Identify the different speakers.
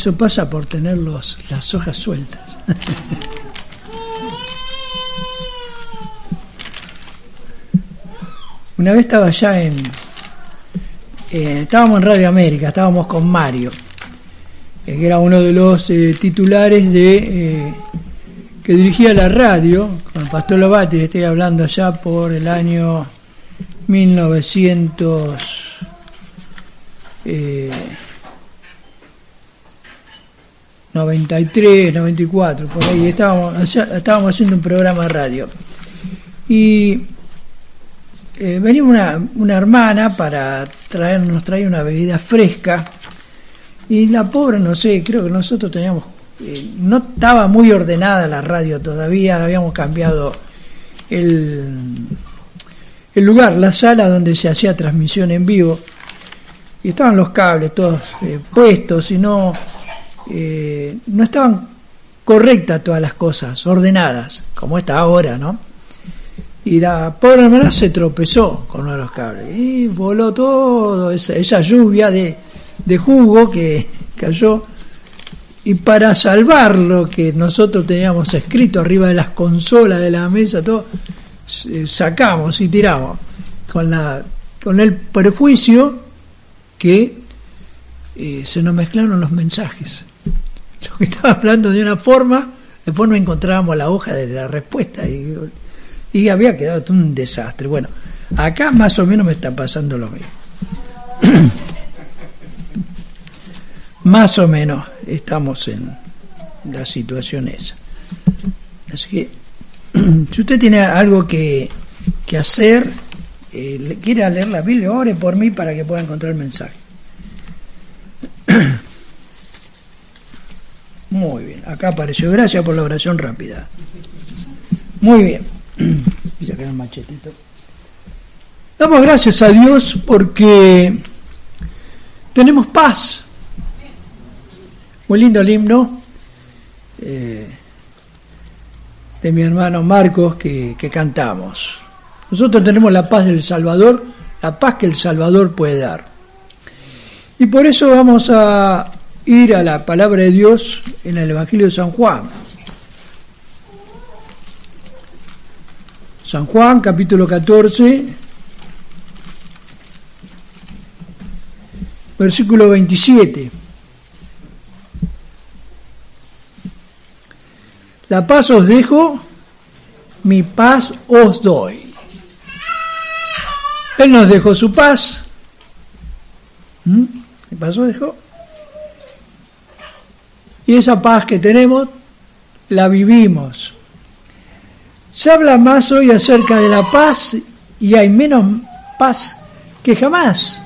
Speaker 1: Eso pasa por tener las hojas sueltas. Una vez estaba allá estábamos en Radio América, estábamos con Mario, que era uno de los titulares que dirigía la radio, con el Pastor Lobati. Estoy hablando ya por el año 1993, 94, por ahí estábamos haciendo un programa de radio. Y venía una hermana para nos traía una bebida fresca, y la pobre, no sé, creo que nosotros teníamos, no estaba muy ordenada la radio todavía, habíamos cambiado el lugar, la sala donde se hacía transmisión en vivo, y estaban los cables todos puestos, y no estaban correctas todas las cosas, ordenadas, como está ahora, ¿no? Y la pobre hermana se tropezó con uno de los cables y voló todo, esa lluvia de jugo que cayó. Y para salvar lo que nosotros teníamos escrito arriba de las consolas de la mesa, todo, sacamos y tiramos con el perjuicio que se nos mezclaron los mensajes. Lo que estaba hablando de una forma, después no encontrábamos la hoja de la respuesta y había quedado un desastre. Bueno, acá más o menos me está pasando lo mismo. Más o menos estamos en la situación esa. Así que, si usted tiene algo que hacer, quiere leer la Biblia, ore por mí para que pueda encontrar el mensaje. Muy bien, acá apareció. Gracias por la oración rápida. Muy bien. Y sacar el machetito. Damos gracias a Dios porque tenemos paz. Muy lindo el himno de mi hermano Marcos que cantamos. Nosotros tenemos la paz del Salvador, la paz que el Salvador puede dar. Y por eso vamos a ir a la palabra de Dios en el Evangelio de San Juan. San Juan, capítulo 14, versículo 27. La paz os dejo, mi paz os doy. Él nos dejó su paz. ¿Qué pasó? Dejó. Y esa paz que tenemos, la vivimos. Se habla más hoy acerca de la paz y hay menos paz que jamás.